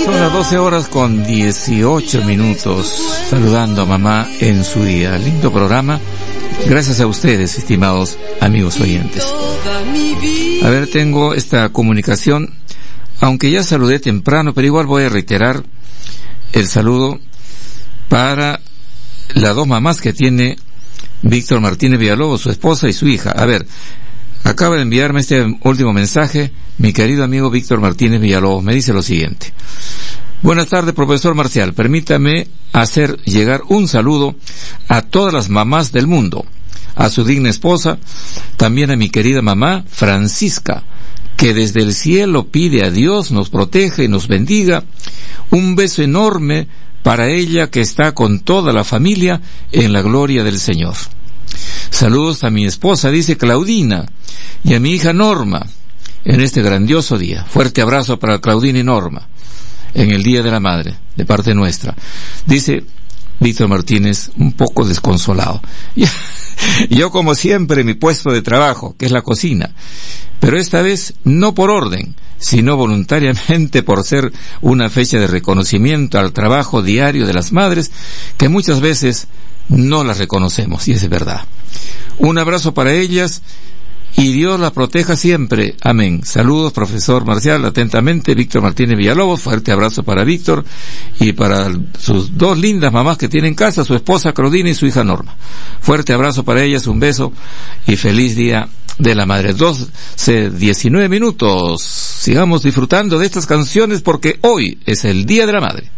Son las 12 horas con 18 minutos, saludando a mamá en su día. Lindo programa, gracias a ustedes, estimados amigos oyentes. A ver, tengo esta comunicación, aunque ya saludé temprano, pero igual voy a reiterar el saludo para las dos mamás que tiene Víctor Martínez Villalobos, su esposa y su hija. A ver, acaba de enviarme este último mensaje mi querido amigo Víctor Martínez Villalobos. Me dice lo siguiente: buenas tardes, profesor Marcial. Permítame hacer llegar un saludo a todas las mamás del mundo, a su digna esposa, también a mi querida mamá Francisca, que desde el cielo pide a Dios nos proteja y nos bendiga. Un beso enorme para ella, que está con toda la familia en la gloria del Señor. Saludos a mi esposa, dice Claudina, y a mi hija Norma en este grandioso día. Fuerte abrazo para Claudina y Norma en el Día de la Madre, de parte nuestra. Dice Víctor Martínez, un poco desconsolado. Yo, como siempre, en mi puesto de trabajo, que es la cocina, pero esta vez no por orden, sino voluntariamente, por ser una fecha de reconocimiento al trabajo diario de las madres, que muchas veces no las reconocemos, y es verdad. Un abrazo para ellas, y Dios las proteja siempre. Amén. Saludos, profesor Marcial. Atentamente, Víctor Martínez Villalobos. Fuerte abrazo para Víctor y para sus dos lindas mamás que tiene en casa, su esposa Claudina y su hija Norma. Fuerte abrazo para ellas, un beso y feliz Día de la Madre. 12:19 minutos. Sigamos disfrutando de estas canciones porque hoy es el Día de la Madre.